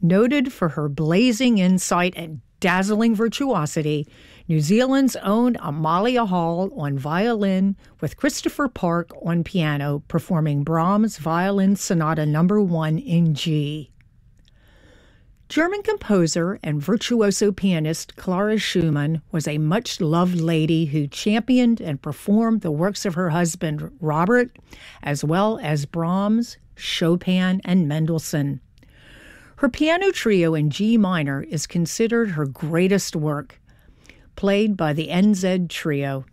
Noted for her blazing insight and dazzling virtuosity, New Zealand's own Amalia Hall on violin with Christopher Park on piano performing Brahms' Violin Sonata No. 1 in G. German composer and virtuoso pianist Clara Schumann was a much-loved lady who championed and performed the works of her husband, Robert, as well as Brahms, Chopin, and Mendelssohn. Her piano trio in G minor is considered her greatest work, played by the NZ Trio.